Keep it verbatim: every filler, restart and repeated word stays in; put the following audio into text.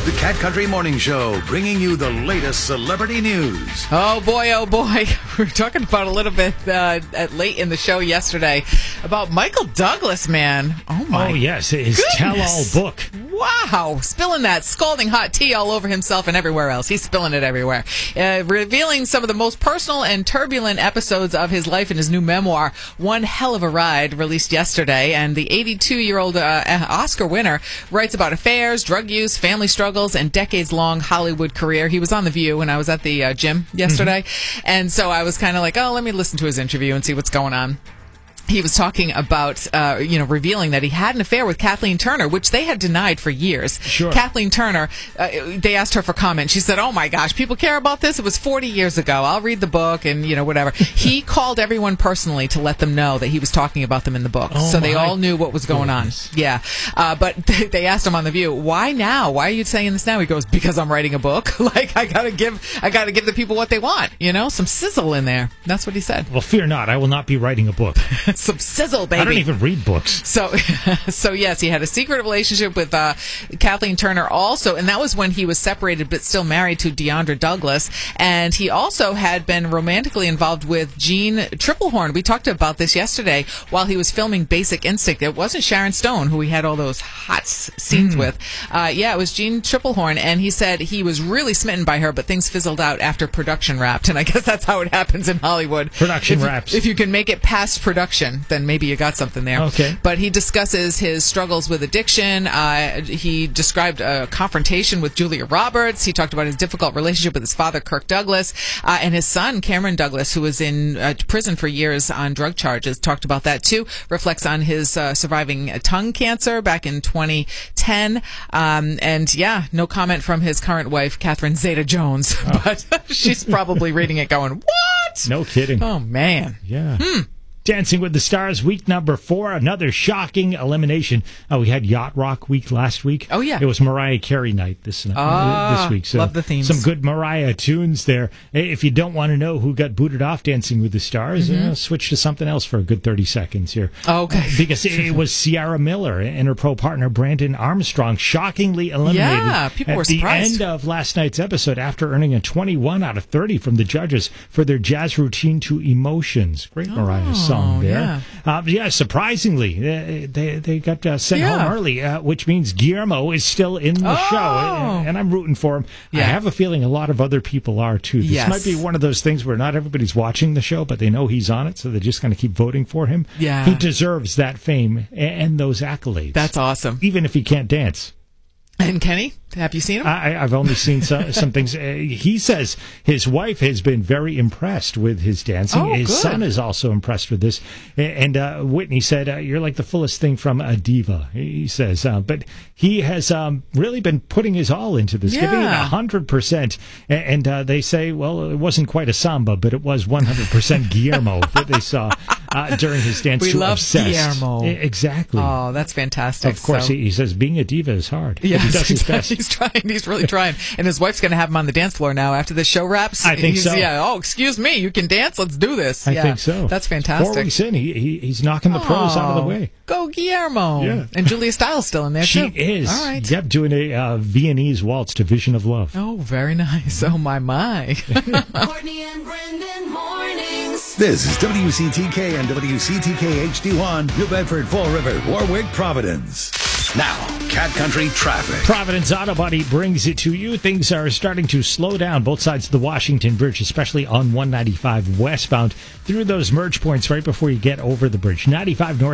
The Cat Country Morning Show, bringing you the latest celebrity news. Oh, boy, oh, boy. We were talking about a little bit uh, at late in the show yesterday about Michael Douglas, man. Oh, my Oh, yes, his goodness. tell-all book. Wow. Spilling that scalding hot tea all over himself and everywhere else. He's spilling it everywhere. Uh, revealing some of the most personal and turbulent episodes of his life in his new memoir, One Hell of a Ride, released yesterday. And the eighty-two-year-old uh, Oscar winner writes about affairs, drug use, family struggles, and decades-long Hollywood career. He was on The View when I was at the uh, gym yesterday. Mm-hmm. And so I was kind of like, oh, let me listen to his interview and see what's going on. He was talking about, uh, you know, revealing that he had an affair with Kathleen Turner, which they had denied for years. Sure. Kathleen Turner, uh, they asked her for comment. She said, oh, my gosh, people care about this? It was forty years ago. I'll read the book and, you know, whatever. He called everyone personally to let them know that he was talking about them in the book. Oh, so they all knew what was going goodness. on. Yeah. Uh, but they asked him on The View, why now? Why are you saying this now? He goes, because I'm writing a book. Like, I got to give I got to give the people what they want. You know, some sizzle in there. That's what he said. Well, fear not. I will not be writing a book. Some sizzle, baby. I don't even read books. So, so yes, he had a secret relationship with uh, Kathleen Turner also, and that was when he was separated but still married to Deandra Douglas. And he also had been romantically involved with Jean Triplehorn. We talked about this yesterday while he was filming Basic Instinct. It wasn't Sharon Stone, who he had all those hot s- scenes mm. with. Uh, yeah, it was Jean Triplehorn, and he said he was really smitten by her, but things fizzled out after production wrapped. And I guess that's how it happens in Hollywood. Production if, wraps. If you can make it past production, then maybe you got something there. Okay. But he discusses his struggles with addiction. Uh, he described a confrontation with Julia Roberts. He talked about his difficult relationship with his father, Kirk Douglas, uh, and his son, Cameron Douglas, who was in uh, prison for years on drug charges. Talked about that, too. Reflects on his uh, surviving tongue cancer back in twenty ten. Um, and, yeah, no comment from his current wife, Catherine Zeta-Jones. Oh. But she's probably reading it going, what? No kidding. Oh, man. Yeah. Hmm. Dancing with the Stars, week number four, another shocking elimination. Uh, we had Yacht Rock week last week. Oh, yeah. It was Mariah Carey night this, uh, ah, this week. So love the themes. Some good Mariah tunes there. If you don't want to know who got booted off Dancing with the Stars, mm-hmm. uh, switch to something else for a good thirty seconds here. Oh, okay. Uh, because it was Ciara Miller and her pro partner Brandon Armstrong shockingly eliminated yeah, people at were the surprised. end of last night's episode after earning a twenty-one out of thirty from the judges for their jazz routine to Emotions. Great Mariah oh, song there. Yeah. Uh, yeah, surprisingly, they they, they got uh, sent Yeah. home early, uh, which means Guillermo is still in the Oh. show, and, and I'm rooting for him. I Yeah. have a feeling a lot of other people are, too. This Yes. might be one of those things where not everybody's watching the show, but they know he's on it, so they're just going to keep voting for him. Yeah. He deserves that fame and, and those accolades. That's awesome. Even if he can't dance. And Kenny, have you seen him? I, I've only seen some, some things. Uh, he says his wife has been very impressed with his dancing. Oh, his good. son is also impressed with this. And uh, Whitney said, uh, you're like the fullest thing from a diva, he says. Uh, but he has um, really been putting his all into this, Yeah. giving it one hundred percent. And uh, they say, well, it wasn't quite a samba, but it was one hundred percent Guillermo that they saw uh, during his dance We to love Obsessed. Guillermo. E- Exactly. Oh, that's fantastic. Of course, So- he, he says being a diva is hard. Yes, But he does his best. he's trying. He's really trying. And his wife's going to have him on the dance floor now after the show wraps. I think he's, so. Yeah. Oh, excuse me. You can dance. Let's do this. I yeah, think so. That's fantastic. Four weeks in, he, he he's knocking the pros out of the Oh, way. Go Guillermo. Yeah. And Julia Stiles still in there, She too. is. All right. Yep, doing a uh, Viennese waltz to Vision of Love. Oh, very nice. Oh, my, my. Courtney and Brendan mornings. This is W C T K and W C T K H D one, New Bedford, Fall River, Warwick, Providence. Now, Cat Country traffic. Providence Auto Body brings it to you. Things are starting to slow down both sides of the Washington Bridge, especially on one ninety-five westbound through those merge points right before you get over the bridge. ninety-five north.